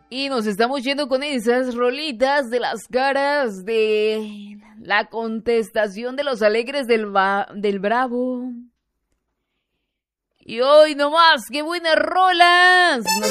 Y nos estamos yendo con esas rolitas de las caras de la contestación de los alegres del Bravo. Y hoy nomás, qué buenas rolas.